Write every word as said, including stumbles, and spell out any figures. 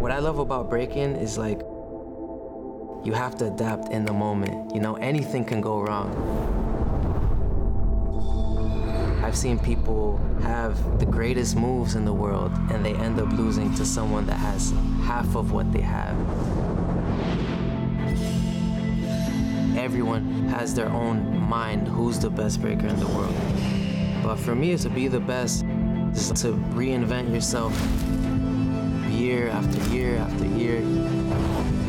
What I love about breaking is like, you have to adapt in the moment. You know, anything can go wrong. I've seen people have the greatest moves in the world and they end up losing to someone that has half of what they have. Everyone has their own mind who's the best breaker in the world. But for me, to be the best is to reinvent yourself year after year after year.